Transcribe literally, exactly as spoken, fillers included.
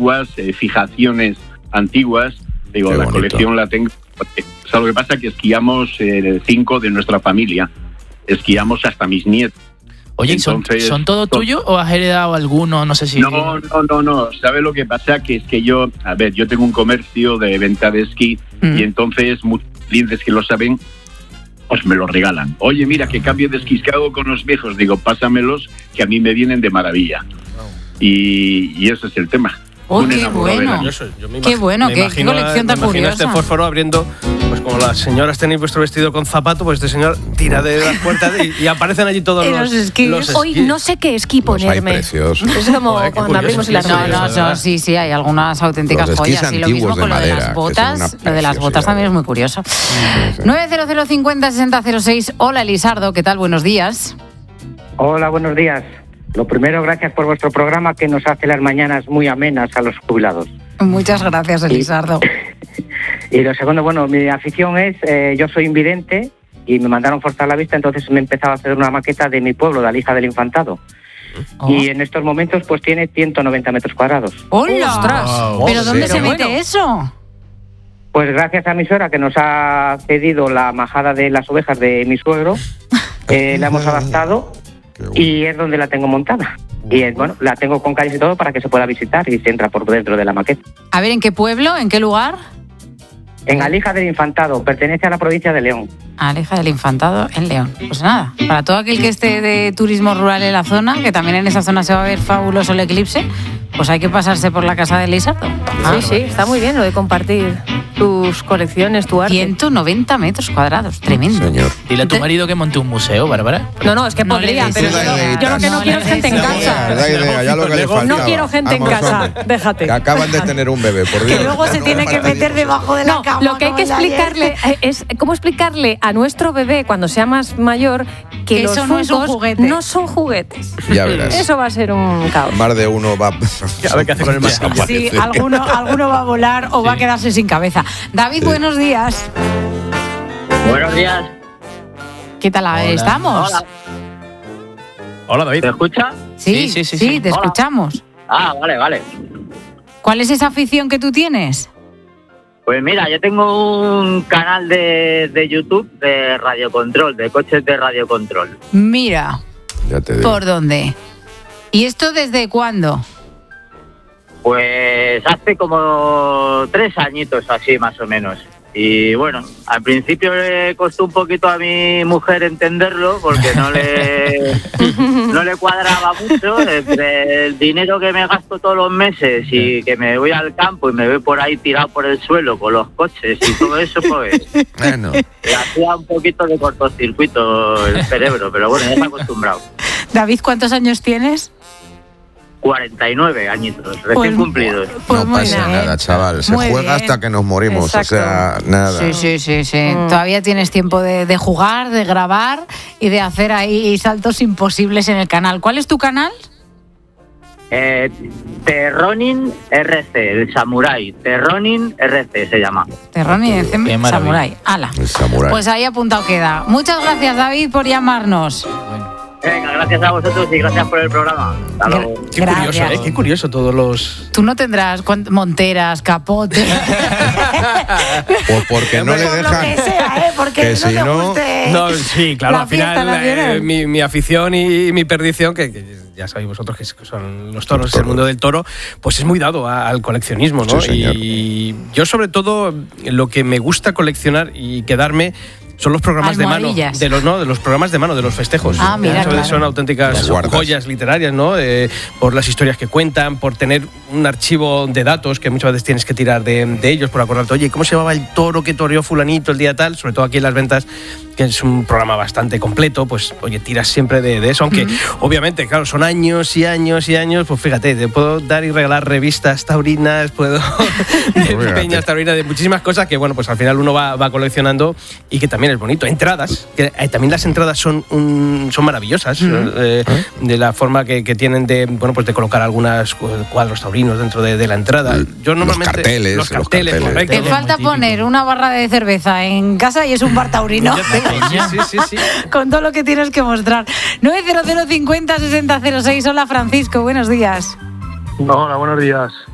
antiguas, eh, fijaciones antiguas. Digo, Qué la bonito. colección la tengo. O sea, lo que pasa es que esquiamos eh, cinco de nuestra familia. Esquiamos hasta mis nietos. Oye, ¿son, Entonces, ¿son todo to- tuyo o has heredado alguno? No sé si... No, no, no, no. ¿Sabes lo que pasa? Que es que yo, a ver, yo tengo un comercio de venta de esquí Mm. y entonces muchos clientes que lo saben, pues me lo regalan. Oye, mira, que cambio de esquís, ¿qué hago con los viejos? Digo, pásamelos, que a mí me vienen de maravilla. Y, y ese es el tema. Oh, Un qué enamorado de bueno. la- Yo soy- yo me Qué imag- bueno, me qué- qué imagino- colección tan me imagino curiosa. este fósforo abriendo, pues como las señoras tenéis vuestro vestido con zapato, pues este señor tira de las puertas y, y aparecen allí todos Y los, los esquís. los Hoy esquís. no sé qué esquí Los hay ponerme. preciosos. Es como Joder, qué cuando curioso. abrimos el No, armario. no, Curioso, no, sí, sí, hay algunas auténticas Los esquís joyas. Y lo mismo antiguos de con lo de madera, las que botas. son una Lo de las botas preciosidad. también es muy curioso. nueve cero cero cincuenta sesenta cero seis. Hola, Elisardo, ¿qué tal? Buenos días. Hola, buenos días. Lo primero, gracias por vuestro programa que nos hace las mañanas muy amenas a los jubilados. Muchas gracias, Elisardo. Y lo segundo, bueno, mi afición es, eh, yo soy invidente y me mandaron forzar la vista, entonces me he empezado a hacer una maqueta de mi pueblo, de Alija del Infantado. Oh. Y en estos momentos pues tiene ciento noventa metros cuadrados. ¡Hola! ¡Ostras! ¿Pero Sí. dónde se Pero mete bueno. eso? Pues gracias a mi suegra que nos ha cedido la majada de las ovejas de mi suegro, eh, la hemos adaptado Qué bueno. y es donde la tengo montada. Y es, bueno, la tengo con calles y todo para que se pueda visitar y se entra por dentro de la maqueta. A ver, ¿en qué pueblo? ¿En qué lugar? En Alija del Infantado, pertenece a la provincia de León. Aleja del Infantado en León. Pues nada, para todo aquel que esté de turismo rural en la zona, que también en esa zona se va a ver fabuloso el eclipse, pues hay que pasarse por la casa de Elisardo. Ah, Sí, sí, está muy bien lo de compartir tus colecciones, tu arte. ciento noventa metros cuadrados, tremendo. Señor. Dile a tu marido que monte un museo, Bárbara. No, no, es que No le podría, des pero esa yo, idea. yo lo que no, No quiero le es gente en des casa. Da idea, ya lo que le faltaba. No quiero gente en Vamos, casa, hombre, déjate. Que acaban de tener un bebé, por Dios. Que luego se No tiene me que fastidies. meter debajo de la No, cama. lo que hay que como el de ayer. explicarle eh, es cómo explicarle a nuestro bebé cuando sea más mayor que, Que los eso no es un Funkos juguete. no son juguetes. Ya verás. Eso va a ser un caos. Más de uno va A ver qué hace con el masilla. Sí, alguno, alguno va a volar o va a quedarse sin cabeza. David, Sí. buenos días. Buenos días. ¿Qué tal Hola. estamos? Hola. Hola, David. ¿Te escucha? Sí, Sí, sí, sí, sí, sí. te Hola. escuchamos. Ah, vale, vale. ¿Cuál es esa afición que tú tienes? Pues mira, yo tengo un canal de, de YouTube de radiocontrol, de coches de radiocontrol. Mira, Ya te digo. ¿por dónde? ¿Y esto desde cuándo? Pues hace como tres añitos así, más o menos. Y bueno, al principio le costó un poquito a mi mujer entenderlo porque no le no le cuadraba mucho entre el dinero que me gasto todos los meses y que me voy al campo y me voy por ahí tirado por el suelo con los coches y todo eso, pues Bueno, le hacía un poquito de cortocircuito el cerebro, pero bueno, ya está acostumbrado. David, ¿cuántos años tienes? cuarenta y nueve añitos, recién Pues, cumplidos. Pues no muy pasa bien. nada, chaval. Se Muy juega bien. hasta que nos morimos. Exacto. O sea, nada. Sí, sí, sí, sí. Mm. Todavía tienes tiempo de, de jugar, de grabar y de hacer ahí saltos imposibles en el canal. ¿Cuál es tu canal? Eh, Terronin R C, el Samurai. Terronin R C se llama. Terrón y Qué maravilla. Samurai. Ala. El samurái. Pues ahí apuntado queda. Muchas gracias, David, por llamarnos. Venga, gracias a vosotros y gracias por el programa. Hasta luego. Qué curioso, Gracias. ¿eh? Qué curioso todos los... Tú no tendrás cuant- monteras, capotes. Pues porque no le Por lo dejan. que sea, ¿eh? Porque que no si te no- guste No, sí, claro, la al fiesta final nacional. eh, mi, mi afición y mi perdición, que, que ya sabéis vosotros que son los toros, Los el toros. mundo del toro, pues es muy dado a- al coleccionismo, ¿no? Sí, señor. Y yo sobre todo lo que me gusta coleccionar y quedarme son los programas de mano, Almohadillas. de los no, de los programas de mano, de los festejos. Ah, mira, Eso claro. Son auténticas Las guardas. joyas literarias, ¿no? Eh, por las historias que cuentan, por tener un archivo de datos que muchas veces tienes que tirar de, de ellos, por acordarte, oye, ¿cómo se llamaba el toro que toreó fulanito el día tal? Sobre todo aquí en las ventas, que es un programa bastante completo, pues oye, tiras siempre de, de eso, aunque obviamente, claro, son años y años y años, pues fíjate, te puedo dar y regalar revistas taurinas, puedo de Fíjate. peñas taurinas, de muchísimas cosas que, bueno, pues al final uno va, va coleccionando y que también es bonito. Entradas, que eh, también las entradas son un- son maravillosas, eh, de la forma que, que tienen de, bueno, pues de colocar algunos cuadros taurinos dentro de, de la entrada. Yo Los normalmente carteles, los los carteles, carteles. correcto. Te Muy falta típico. poner una barra de cerveza en casa y es un bar taurino. Ya tengo, sí, sí, sí, sí. Con todo lo que tienes que mostrar. nueve cero cero cincuenta sesenta cero seis. Hola, Francisco, buenos días. Hola, buenos días.